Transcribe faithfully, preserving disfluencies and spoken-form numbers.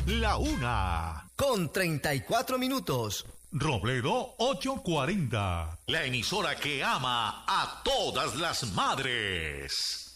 la una. Con treinta y cuatro minutos. Robledo ochocientos cuarenta. La emisora que ama a todas las madres.